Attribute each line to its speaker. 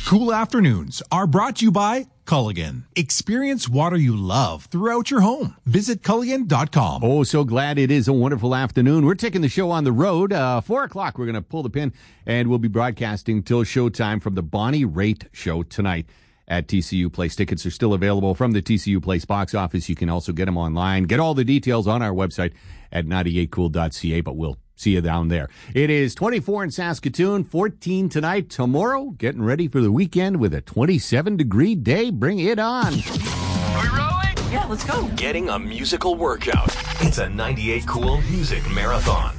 Speaker 1: Cool afternoons are brought to you by Culligan. Experience water you love throughout your home. Visit Culligan.com.
Speaker 2: Oh, so glad it is a wonderful afternoon. We're taking the show on the road. 4 o'clock, we're going to pull the pin, and we'll be broadcasting till showtime from the Bonnie Raitt Show tonight at TCU Place. Tickets are still available from the TCU Place box office. You can also get them online. Get all the details on our website at 98cool.ca, but we'll see you down there. It is 24 in Saskatoon, 14 tonight. Tomorrow, getting ready for the weekend with a 27-degree day. Bring it on.
Speaker 3: Are we rolling?
Speaker 4: Yeah, let's go.
Speaker 3: Getting a musical workout. It's a 98 Cool Music Marathon.